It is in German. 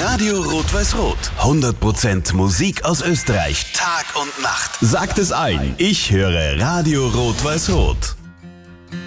Radio Rot-Weiß-Rot. 100% Musik aus Österreich. Tag und Nacht. Sagt es ein. Ich höre Radio Rot-Weiß-Rot.